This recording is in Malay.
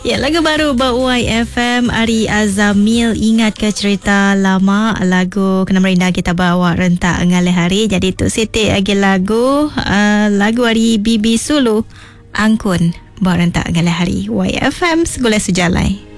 Ya, lagu baru YFM Ari Azamil. Ingat ke cerita lama lagu kena merinda kita bawa rentak ngalih hari. Jadi tu setik lagi lagu Ari Bibi Sulu Angkun bawa rentak ngalih hari. YFM segala sejalai.